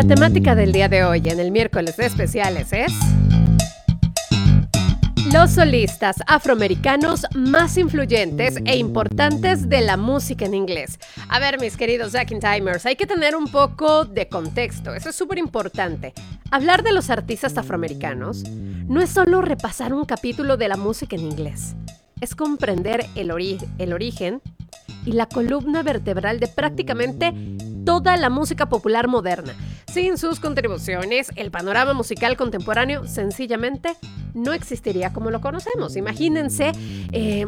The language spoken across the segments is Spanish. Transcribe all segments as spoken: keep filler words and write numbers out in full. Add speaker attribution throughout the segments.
Speaker 1: La temática del día de hoy en el miércoles de especiales es los solistas afroamericanos más influyentes e importantes de la música en inglés. A ver, mis queridos Back in Timers, hay que tener un poco de contexto, eso es súper importante. Hablar de los artistas afroamericanos no es solo repasar un capítulo de la música en inglés, es comprender el, ori- el origen y la columna vertebral de prácticamente toda la música popular moderna. Sin sus contribuciones, el panorama musical contemporáneo sencillamente no existiría como lo conocemos. Imagínense eh,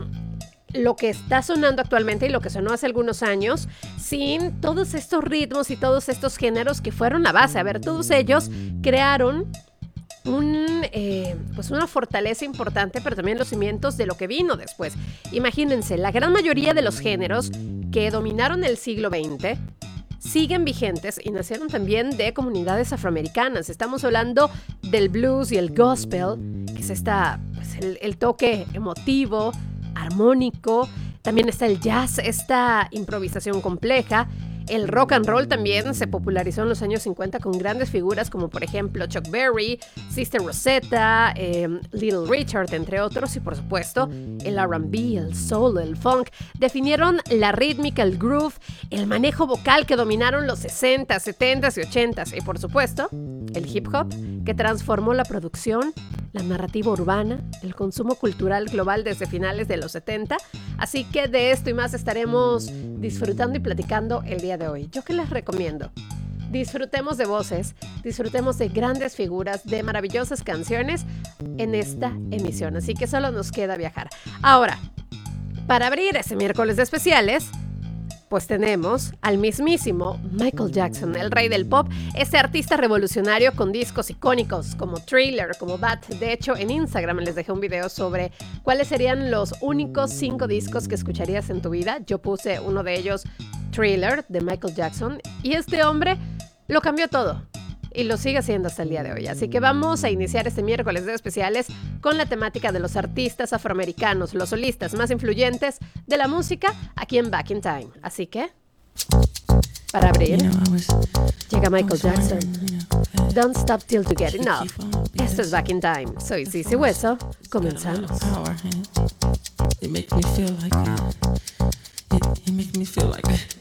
Speaker 1: lo que está sonando actualmente y lo que sonó hace algunos años sin todos estos ritmos y todos estos géneros que fueron la base. A ver, todos ellos crearon Un, eh, pues una fortaleza importante, pero también los cimientos de lo que vino después. Imagínense, la gran mayoría de los géneros que dominaron el siglo veinte siguen vigentes y nacieron también de comunidades afroamericanas. Estamos hablando del blues y el gospel, que es esta, pues el, el toque emotivo, armónico. También está el jazz, esta improvisación compleja. El rock and roll también se popularizó en los años cincuenta con grandes figuras como por ejemplo Chuck Berry, Sister Rosetta, eh, Little Richard, entre otros, y por supuesto el R and B, el soul, el funk definieron la rítmica, el groove, el manejo vocal que dominaron los sesenta, setenta y ochenta, y por supuesto el hip hop que transformó la producción, la narrativa urbana, el consumo cultural global desde finales de los setenta. Así que de esto y más estaremos disfrutando y platicando el día de hoy. ¿Yo qué les recomiendo? Disfrutemos de voces, disfrutemos de grandes figuras, de maravillosas canciones en esta emisión. Así que solo nos queda viajar. Ahora, para abrir ese miércoles de especiales, pues tenemos al mismísimo Michael Jackson, el rey del pop, ese artista revolucionario con discos icónicos como Thriller, como Bad. De hecho, en Instagram les dejé un video sobre cuáles serían los únicos cinco discos que escucharías en tu vida. Yo puse uno de ellos, Thriller, de Michael Jackson, y este hombre lo cambió todo. Y lo sigue haciendo hasta el día de hoy. Así que vamos a iniciar este miércoles de especiales con la temática de los artistas afroamericanos, los solistas más influyentes de la música aquí en Back in Time. Así que, para abrir, llega Michael Jackson. Don't stop till you get enough. Esto es Back in Time. Soy Cici Hueso. Comenzamos.
Speaker 2: It makes me feel like it, it makes me feel like